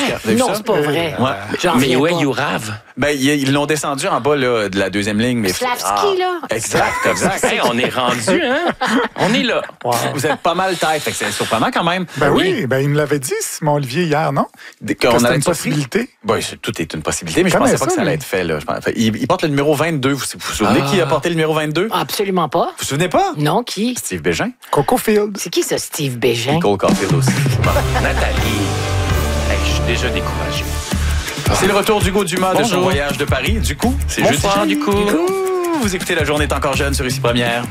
Vous avez vu Non, ça? c'est pas vrai. Ouais. J'en Mais reviens ouais, pas. Yourav. Ben, ils l'ont descendu en bas là, de la deuxième ligne. Mais... Slavski, là. Exact. Hey, on est rendu, hein? On est là. Wow. Vous êtes pas mal tête, fait que c'est surprenant quand même. Ben oui, ben il me l'avait dit, Simon Olivier, hier, non? Qu'on Que c'était allait une être surpris. possibilité. Oui, tout est une possibilité, mais je Connais pensais pas que ça ça, allait lui. être fait. Là. Il porte le numéro 22. Vous vous souvenez qui a porté le numéro 22? Absolument pas. Vous vous souvenez pas? Non, qui? Steve Bégin. Coco Field. C'est qui, ça, Steve Bégin? Cole Caulfield aussi. Bon. Nathalie. Hey, je suis déjà découragé. C'est le retour d'Hugo Dumas de son Bonjour. voyage de Paris. Du coup, c'est jeudi. Bonsoir, du coup. Vous écoutez La Journée est encore jeune sur Ici Première.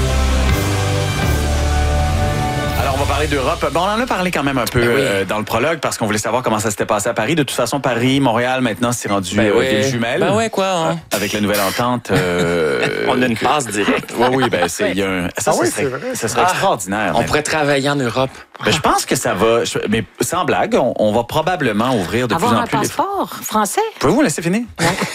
Alors, on va parler d'Europe. Bon, on en a parlé quand même un peu dans le prologue parce qu'on voulait savoir comment ça s'était passé à Paris. De toute façon, Paris, Montréal, maintenant, c'est rendu ville jumelle. Ben ouais, quoi. Hein? Avec la nouvelle entente. On a une passe directe. Oui, ben, il y a un. Ça, Ah oui, ça serait, c'est vrai. ça serait extraordinaire. On pourrait travailler en Europe. Ben, je pense que ça va. Mais sans blague, on va probablement ouvrir de plus Avoir en un plus. passeport français? Pouvez-vous me laisser finir?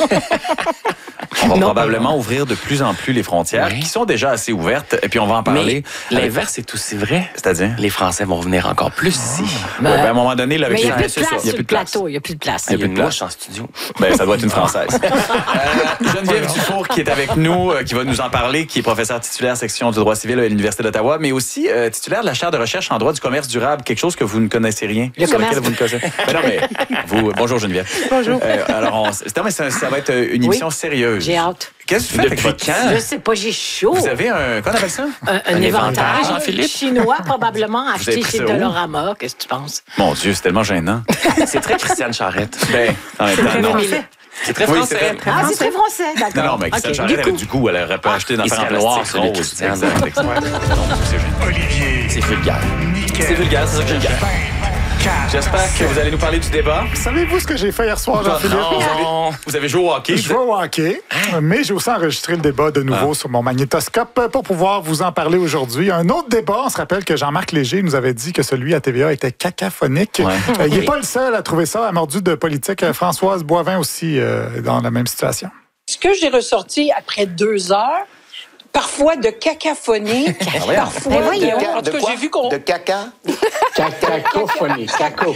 On va probablement ouvrir de plus en plus les frontières, Oui. qui sont déjà assez ouvertes, et puis on va en parler. Mais l'inverse est aussi vrai. C'est-à-dire? Les Français vont venir encore plus ici. Ouais, ben, à un moment donné, là, avec Mais il n'y a les- plus de c'est ça, place il y a sur plus le de place. plateau. Il n'y a plus de place. Il y a Il y a plus une de mouche en studio. Ben, ça doit être une Française. Geneviève Dufour, qui est avec nous, qui va nous en parler, qui est professeure titulaire section du droit civil à l'Université d'Ottawa, mais aussi titulaire de la chaire de recherche en droit du commerce durable, quelque chose que vous ne connaissez rien. Le sur commerce- lequel vous ne connaissez. Ben non, mais vous, bonjour Geneviève. Bonjour. Alors, non, mais ça va être une émission sérieuse. J'ai hâte. Qu'est-ce que vous faites avec Depuis votre quand? Je sais pas, j'ai chaud. Vous avez un. Qu'on appelle ça? Un éventail Jean-Philippe? chinois, probablement, avez acheté pris chez ça où? Dolorama. Qu'est-ce que tu penses? Mon Dieu, c'est tellement gênant. C'est très Christiane Charrette. Ben, en même temps, non. C'est très Oui, français. c'est très- Ah, c'est très français, d'accord. Non, mais Christiane Ok. Charette Du avait coup, du goût. Elle aurait pu acheter une il affaire en serait plastique noir, celui de rose. Christiane. Exact, exact. Donc, c'est gênant. Olivier, C'est vulgaire. C'est vulgaire, c'est ça que j'aime bien. J'espère que vous allez nous parler du débat. Savez-vous ce que j'ai fait hier soir, Jean-Philippe? Vous avez joué au hockey. Je vais au hockey, mais j'ai aussi enregistré le débat de nouveau sur mon magnétoscope pour pouvoir vous en parler aujourd'hui. Un autre débat, on se rappelle que Jean-Marc Léger nous avait dit que celui à TVA était cacophonique. Ouais. Il n'est pas le seul à trouver ça, à mordu de politique. Françoise Boivin aussi dans la même situation. Ce que j'ai ressorti après 2 heures, parfois de cacophonie, parfois Ben voyons. En tout cas, j'ai vu qu'on... De caca? Cacophonie, caco.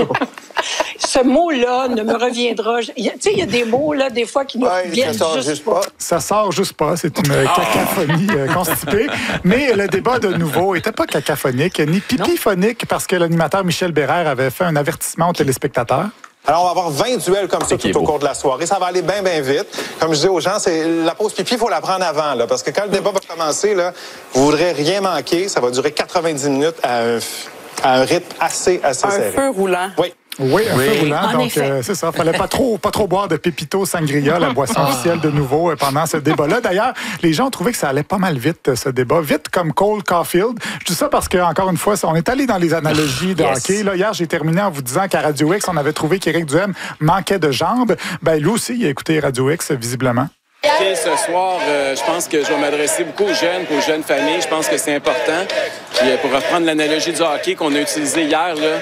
Ce mot-là ne me reviendra... Tu sais, il y a des mots, là, des fois, qui nous Oui, viennent ça sort juste pas. Ça sort juste pas, c'est une cacophonie constipée. Mais le débat de nouveau était pas cacophonique, ni pipiphonique, parce que l'animateur Michel Bérère avait fait un avertissement aux téléspectateurs. Alors, on va avoir 20 duels comme ça qui est tout au beau. cours de la soirée. Ça va aller bien, bien vite. Comme je dis aux gens, c'est la pause pipi, il faut la prendre avant, là, parce que quand le débat va commencer, là, vous voudrez rien manquer. Ça va durer 90 minutes à un rythme assez serré. feu roulant. Oui. Oui, un peu roulant. En Donc, effet. c'est ça. Fallait pas trop boire de Pépito Sangria, la boisson officielle de nouveau pendant ce débat-là. D'ailleurs, les gens ont trouvé que ça allait pas mal vite, ce débat. Vite comme Cole Caulfield. Je dis ça parce que, encore une fois, on est allé dans les analogies de hockey. Là, hier, j'ai terminé en vous disant qu'à Radio X, on avait trouvé qu'Éric Duhem manquait de jambes. Ben, lui aussi, il a écouté Radio X, visiblement. Ce soir, je pense que je vais m'adresser beaucoup aux jeunes familles. Je pense que c'est important. Puis, pour reprendre l'analogie du hockey qu'on a utilisé hier, là,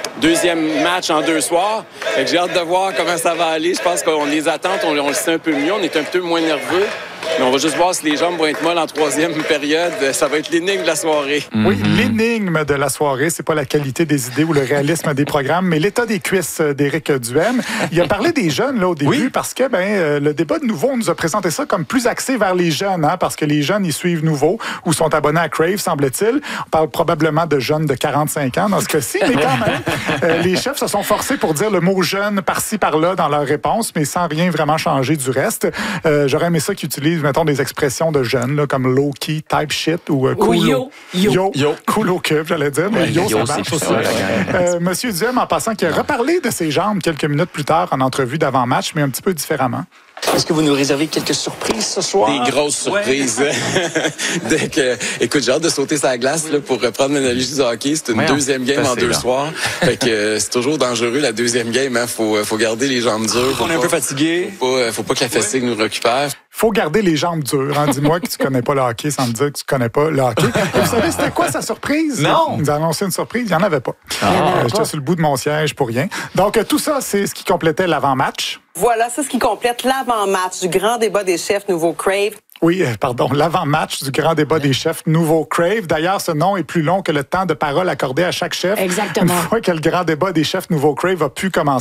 2e match en 2 soirs. Fait que j'ai hâte de voir comment ça va aller. Je pense qu'on les attente, on le sait un peu mieux. On est un peu moins nerveux. Mais on va juste voir si les jambes vont être molles en 3e période. Ça va être l'énigme de la soirée. Oui, l'énigme de la soirée, c'est pas la qualité des idées ou le réalisme des programmes, mais l'état des cuisses d'Éric Duhem. Il a parlé des jeunes là au début parce que le débat de Nouveau, on nous a présenté ça comme plus axé vers les jeunes, parce que les jeunes, ils suivent Nouveau ou sont abonnés à Crave, semble-t-il. On parle probablement de jeunes de 45 ans dans ce cas-ci, mais quand même, les chefs se sont forcés pour dire le mot jeune par-ci, par-là dans leur réponse, mais sans rien vraiment changer du reste. J'aurais aimé ça qu'ils utilisent, mettons, des expressions de jeunes, là, comme low-key, type shit ou cool. yo. Cool au cube, j'allais dire, mais yo, ça marche c'est aussi. ça, la gang. Monsieur Duhem, en passant, qui a reparlé de ses jambes quelques minutes plus tard en entrevue d'avant-match, mais un petit peu différemment. Est-ce que vous nous réservez quelques surprises ce soir? Des grosses surprises. Écoute, j'ai hâte de sauter sa glace là, pour reprendre l'analogie du hockey. C'est une 2e game en 2 soirs. Fait que c'est toujours dangereux la 2e game. Hein. Faut garder les jambes dures. On est un peu fatigué. Faut pas que la fatigue nous récupère. Faut garder les jambes dures. Dis-moi que tu connais pas le hockey sans me dire que tu connais pas le hockey. Et vous savez, c'était quoi sa surprise? Non! Il nous a annoncé une surprise. Il n'y en avait pas. J'étais sur le bout de mon siège pour rien. Donc, tout ça, c'est ce qui complétait l'avant-match. Voilà, c'est ce qui complète l'avant-match du grand débat des chefs nouveau Crave. Oui, pardon, l'avant-match du grand débat des chefs Nouveau Crave. D'ailleurs, ce nom est plus long que le temps de parole accordé à chaque chef. Exactement. Une fois que le grand débat des chefs Nouveau Crave a pu commencer.